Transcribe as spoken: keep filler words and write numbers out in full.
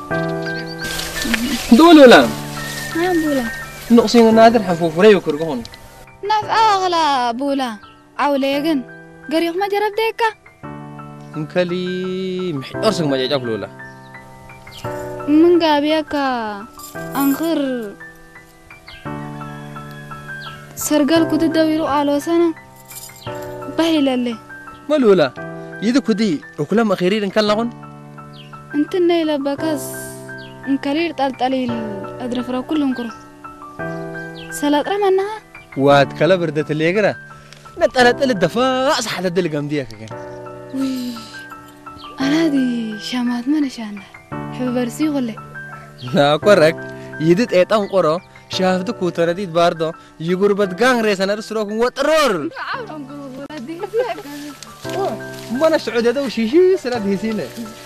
دول ولا ها بولا نقصين نادر حفوف ولي وكرقون ناف أغلى بولا عوليجن قريق ما جرب ديكا مكلي محي أرسل ما جاك لولا من قابيك أنخر سرقال كنت تدويرو على سنة بهيل اللي ما لولا يدك ودي وكلام أخيرين إن كان لغن انت النيلة بكاس انكرير تالتالي أدرفرا كلهم كرو سلات رمانها واد كلا بردة اللي يقرأ نتقلت اللي الدفاع صح لدى اللي قام ديك كان وي أنا دي شامات ما نشانه حب برسي ولا لا كورك يدت ايت ام قرو شافتك وترديد باردو يقول بدقان ريس انا رسلوكم وطرور عاورم قلوب ولادي ما انا السعودية ده وشيشي سلاد هيسينه